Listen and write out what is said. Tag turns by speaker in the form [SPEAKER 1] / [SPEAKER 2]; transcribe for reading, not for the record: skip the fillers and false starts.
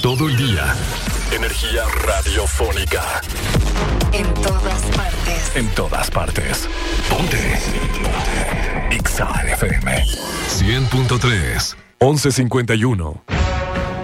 [SPEAKER 1] Todo el día. Energía radiofónica.
[SPEAKER 2] En todas partes.
[SPEAKER 1] En todas partes. Ponte. Ponte. Exa FM 100.3 11:51.